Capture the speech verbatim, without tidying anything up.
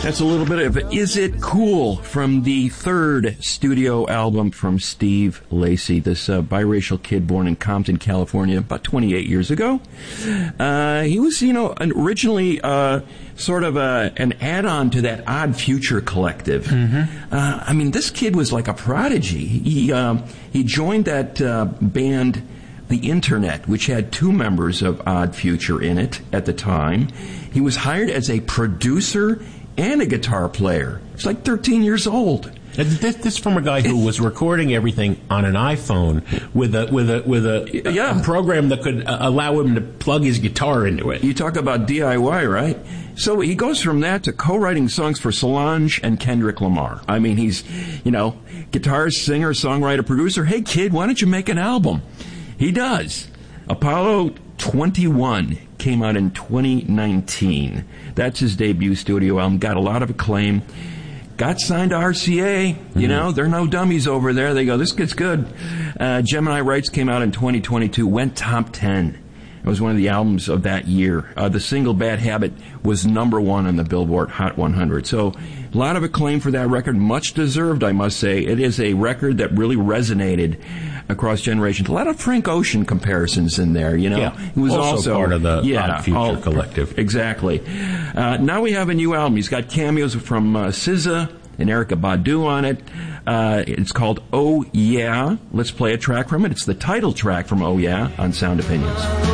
That's a little bit of Is It Cool from the third studio album from Steve Lacy, this uh, biracial kid born in Compton, California, about twenty-eight years ago. Uh, he was, you know, originally uh, sort of a, an add-on to that Odd Future collective. Mm-hmm. Uh, I mean, this kid was like a prodigy. He, uh, he joined that uh, band, The Internet, which had two members of Odd Future in it at the time. He was hired as a producer and a guitar player. He's like thirteen years old. This, this from a guy who was recording everything on an iPhone with a with a with a, yeah. a program that could allow him to plug his guitar into it. You talk about D I Y, right? So he goes from that to co-writing songs for Solange and Kendrick Lamar. I mean, he's, you know, guitarist, singer, songwriter, producer. Hey, kid, why don't you make an album? He does. Apollo twenty-one came out in twenty nineteen. That's his debut studio album. Got a lot of acclaim. Got signed to R C A. Mm-hmm. You know, they're no dummies over there. They go, this kid's good. Uh, Gemini Rights came out in twenty twenty-two. Went top ten. It was one of the albums of that year. Uh, the single Bad Habit was number one on the Billboard Hot one hundred. So a lot of acclaim for that record. Much deserved, I must say. It is a record that really resonated across generations. A lot of Frank Ocean comparisons in there, you know. Yeah, he was also, also part of the yeah, Odd Future all, collective. Exactly. Uh, now we have a new album. He's got cameos from uh, S Z A and Erykah Badu on it. Uh, it's called Oh Yeah. Let's play a track from it. It's the title track from Oh Yeah on Sound Opinions.